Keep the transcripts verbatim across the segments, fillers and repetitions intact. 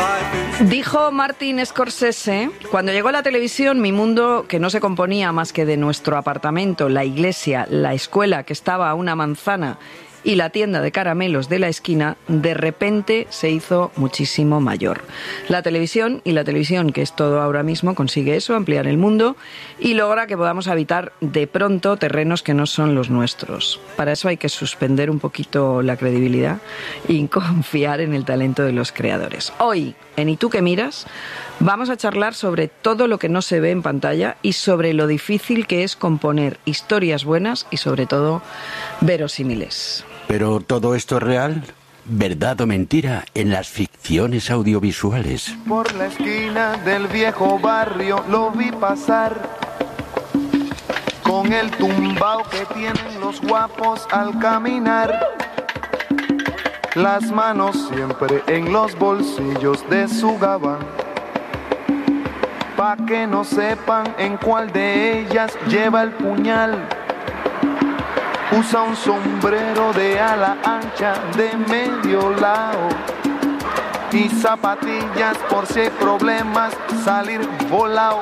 Dijo Martin Scorsese: cuando llegó la televisión, mi mundo, que no se componía más que de nuestro apartamento, la iglesia, la escuela que estaba a una manzana y la tienda de caramelos de la esquina, de repente se hizo muchísimo mayor. La televisión, y la televisión, que es todo ahora mismo, consigue eso, ampliar el mundo y logra que podamos habitar de pronto terrenos que no son los nuestros. Para eso hay que suspender un poquito la credibilidad y confiar en el talento de los creadores. Hoy, en ¿Y tú qué miras?, vamos a charlar sobre todo lo que no se ve en pantalla y sobre lo difícil que es componer historias buenas y, sobre todo, verosímiles. ¿Pero todo esto es real? ¿Verdad o mentira en las ficciones audiovisuales? Por la esquina del viejo barrio lo vi pasar, con el tumbao que tienen los guapos al caminar, las manos siempre en los bolsillos de su gabán, pa' que no sepan en cuál de ellas lleva el puñal. Usa un sombrero de ala ancha de medio lado y zapatillas por si hay problemas, salir volado.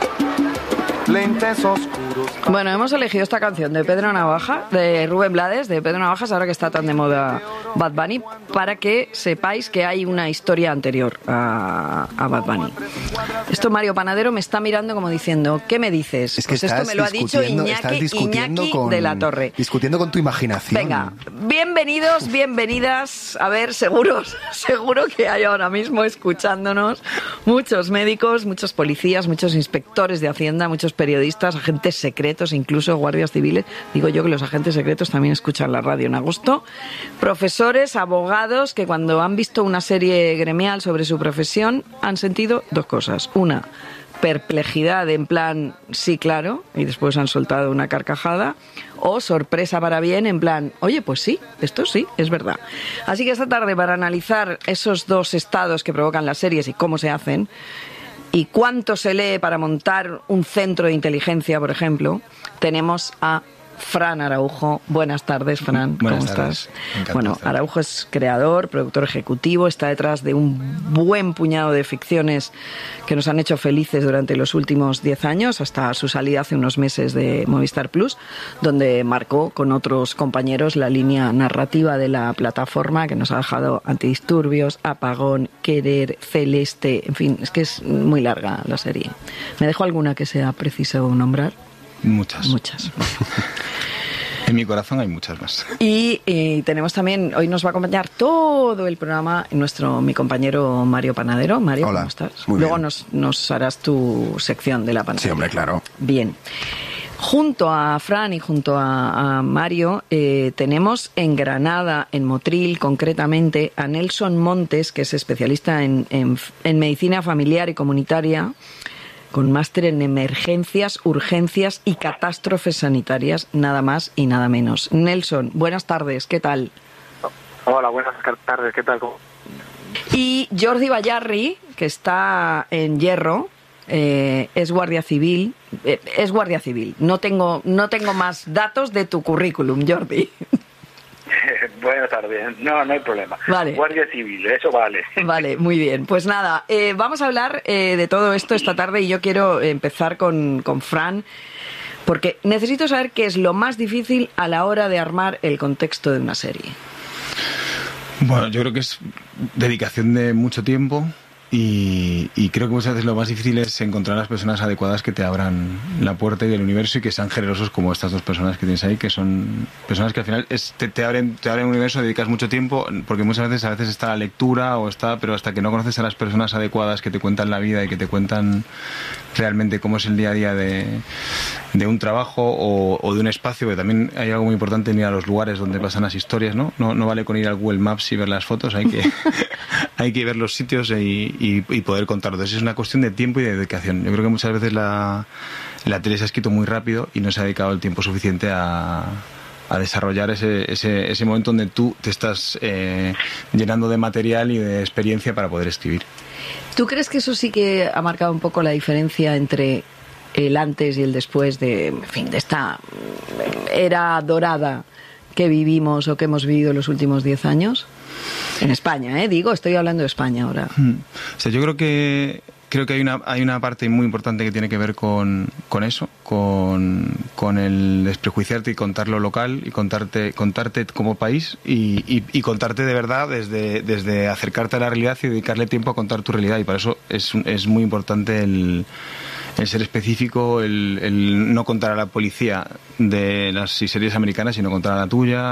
Lentes oscuros. Bueno, hemos elegido esta canción de Pedro Navaja, de Rubén Blades, de Pedro Navajas, ahora que está tan de moda Bad Bunny, para que sepáis que hay una historia anterior a, a Bad Bunny. Esto Mario Panadero me está mirando como diciendo, ¿qué me dices? Es que pues esto me lo ha dicho Iñaki, Iñaki con, de la Torre. Discutiendo con tu imaginación. Venga, bienvenidos, bienvenidas. A ver, seguros, seguro que hay ahora mismo escuchándonos muchos médicos, muchos policías, muchos inspectores de Hacienda, muchos periodistas, agentes secretos, incluso guardias civiles. Digo yo que los agentes secretos también escuchan la radio en agosto. Profesores, abogados, que cuando han visto una serie gremial sobre su profesión han sentido dos cosas. Una, perplejidad en plan, sí, claro, y después han soltado una carcajada. O sorpresa para bien en plan, oye, pues sí, esto sí, es verdad. Así que esta tarde, para analizar esos dos estados que provocan las series y cómo se hacen, y cuánto se lee para montar un centro de inteligencia, por ejemplo, tenemos a Fran Araujo. Buenas tardes, Fran. Buenas ¿Cómo tardes. estás? Encantado. Bueno, Araujo es creador, productor ejecutivo, está detrás de un buen puñado de ficciones que nos han hecho felices durante los últimos diez años, hasta su salida hace unos meses de Movistar Plus, donde marcó con otros compañeros la línea narrativa de la plataforma, que nos ha dejado Antidisturbios, Apagón, Querer, Celeste, en fin, es que es muy larga la serie. ¿Me dejo alguna que sea preciso nombrar? Muchas. Muchas. En mi corazón hay muchas más. Y, y tenemos también, hoy nos va a acompañar todo el programa nuestro, mi compañero Mario Panadero. Mario, Hola. ¿cómo estás? Muy Luego bien. nos, nos harás tu sección de la panadería. Sí, hombre, claro. Bien. Junto a Fran y junto a, a Mario eh, tenemos en Granada, en Motril concretamente, a Nelson Montes, que es especialista en, en, en medicina familiar y comunitaria, con máster en emergencias, urgencias y catástrofes sanitarias, nada más y nada menos. Nelson, buenas tardes, ¿qué tal? Hola, buenas tardes, ¿qué tal? Y Jordi Bayarri, que está en Hierro, eh, es guardia civil, eh, es guardia civil. No tengo, no tengo más datos de tu currículum, Jordi. Buenas tardes, no, no hay problema. Vale. Guardia Civil, eso vale. Vale, muy bien. Pues nada, eh, vamos a hablar eh, de todo esto esta tarde y yo quiero empezar con, con Fran, porque necesito saber qué es lo más difícil a la hora de armar el contexto de una serie. Bueno, yo creo que es dedicación de mucho tiempo. Y, y creo que muchas veces lo más difícil es encontrar las personas adecuadas que te abran la puerta y el universo y que sean generosos como estas dos personas que tienes ahí, que son personas que al final es, te, te abren te abren un universo, dedicas mucho tiempo, porque muchas veces a veces está la lectura o está, pero hasta que no conoces a las personas adecuadas que te cuentan la vida y que te cuentan realmente cómo es el día a día de, de un trabajo o, o de un espacio, que también hay algo muy importante en ir a los lugares donde pasan las historias, ¿no? No, no vale con ir al Google Maps y ver las fotos, hay que, hay que ver los sitios y Y, y poder contarlo. Entonces es una cuestión de tiempo y de dedicación. Yo creo que muchas veces la, la tele se ha escrito muy rápido y no se ha dedicado el tiempo suficiente a, a desarrollar ese, ese, ese momento donde tú te estás eh, llenando de material y de experiencia para poder escribir. ¿Tú crees que eso sí que ha marcado un poco la diferencia entre el antes y el después de, en fin, de esta era dorada que vivimos o que hemos vivido en los últimos diez años? En España, ¿eh? Digo, estoy hablando de España ahora. O sea, yo creo que creo que hay una hay una parte muy importante que tiene que ver con, con eso, con, con el desprejuiciarte y contar lo local y contarte contarte como país y, y, y contarte de verdad desde, desde acercarte a la realidad y dedicarle tiempo a contar tu realidad. Y para eso es, es muy importante el, el ser específico, el, el no contar a la policía de las series americanas, sino contar a la tuya.